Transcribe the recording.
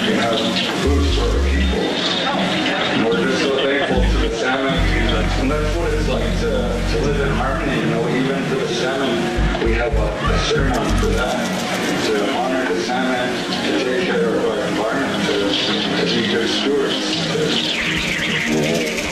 we have food for our people. And we're just so thankful to the salmon. And that's what it's like to live in harmony. You know, even to the salmon, we have a ceremony for that. To honor the salmon, to take